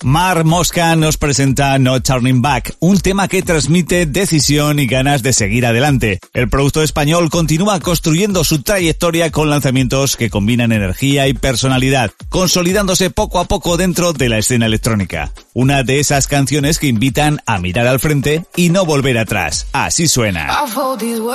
Mark Mosca nos presenta No Turning Back, un tema que transmite decisión y ganas de seguir adelante. El producto español continúa construyendo su trayectoria con lanzamientos que combinan energía y personalidad, consolidándose poco a poco dentro de la escena electrónica. Una de esas canciones que invitan a mirar al frente y no volver atrás. Así suena.